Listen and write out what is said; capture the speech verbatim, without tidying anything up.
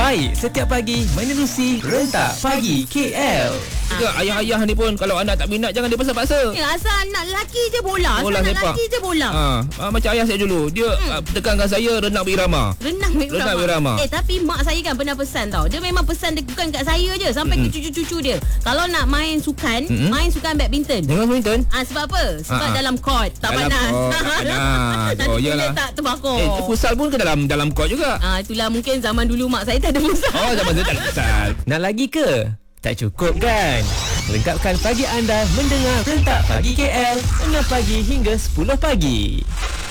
Baik setiap pagi menerusi Rentak Pagi K L. Juga ayah-ayah ni pun kalau anak tak minat jangan dia paksa-paksa. Ya, asal anak lelaki je bola. Asal Bola anak sepak. lelaki je bola. Ha, ha, macam ayah saya dulu. Dia hmm. tekankan saya renang berirama. Renang Mek Renang berirama. Eh tapi mak saya kan pernah pesan tau. Dia memang pesan dia bukan kat saya je, sampai mm-hmm. ke cucu-cucu dia. Kalau nak main sukan, mm-hmm. main sukan badminton. Jangan badminton. Ah sebab apa? Sebab Ha-ha. dalam court tak Dalam- panas. oh, tak panas. Nanti Oh, dia yalah. tak terbakar. Eh, futsal pun ke dalam dalam court juga. Ah itulah mungkin zaman dulu mak saya tak ada futsal. Oh, zaman tu tak ada futsal. Nak lagi ke? Tak cukup kan? Lengkapkan pagi anda mendengar Rentak Pagi K L enam pagi hingga sepuluh pagi.